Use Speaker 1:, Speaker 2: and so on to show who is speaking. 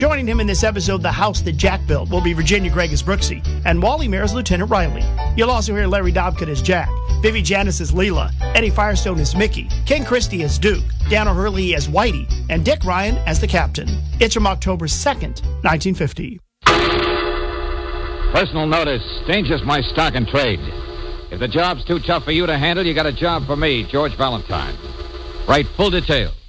Speaker 1: Joining him in this episode, the house that Jack built, will be Virginia Gregg as Brooksy, and Wally Mayer as Lieutenant Riley. You'll also hear Larry Dobkin as Jack, Vivi Janis as Leela, Eddie Firestone as Mickey, Ken Christie as Duke, Dan O'Hurley as Whitey, and Dick Ryan as the Captain. It's from October 2nd, 1950.
Speaker 2: Personal notice. Danger's my stock and trade. If the job's too tough for you to handle, you got a job for me, George Valentine. Write full details.